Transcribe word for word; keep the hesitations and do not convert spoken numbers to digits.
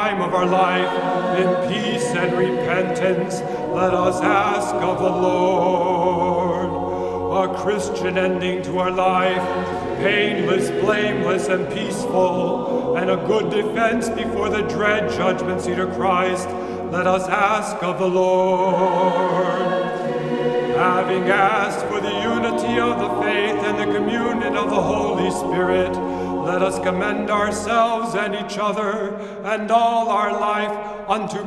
time of our life, in peace and repentance, let us ask of the Lord. A Christian ending to our life, painless, blameless, and peaceful, and a good defense before the dread judgment seat of Christ, let us ask of the Lord. Having asked for the unity of the faith and the communion of the Holy Spirit, let us commend ourselves and each other and all our life unto